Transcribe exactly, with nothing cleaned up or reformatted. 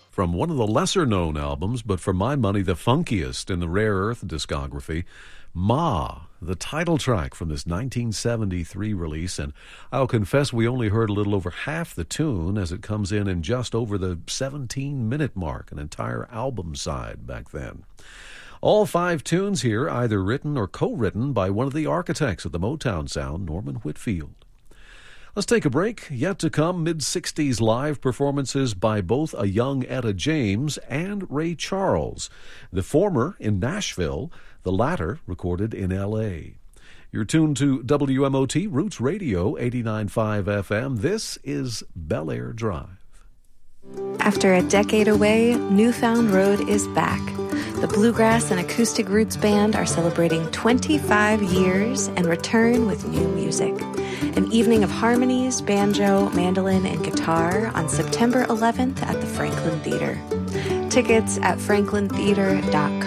from one of the lesser-known albums, but for my money, the funkiest in the Rare Earth discography, Ma, the title track from this nineteen seventy-three release. And I'll confess we only heard a little over half the tune, as it comes in in just over the seventeen-minute mark, an entire album side back then. All five tunes here either written or co-written by one of the architects of the Motown sound, Norman Whitfield. Let's take a break. Yet to come, mid-sixties live performances by both a young Etta James and Ray Charles, the former in Nashville, the latter recorded in L A. You're tuned to W M O T Roots Radio, eighty-nine point five F M. This is Bel Air Drive. After a decade away, Newfound Road is back. The Bluegrass and Acoustic Roots Band are celebrating twenty-five years and return with new music. An evening of harmonies, banjo, mandolin, and guitar on September eleventh at the Franklin Theater. Tickets at franklin theater dot com.